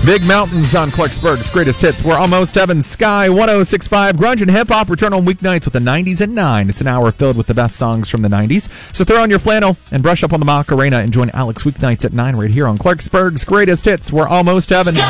Big Mountains on Clarksburg's Greatest Hits. We're almost heaven. Sky 106.5. Grunge and hip hop return on weeknights with the 90s at 9. It's an hour filled with the best songs from the 90s. So throw on your flannel and brush up on the Macarena and join Alex weeknights at 9 right here on Clarksburg's Greatest Hits. We're almost heaven.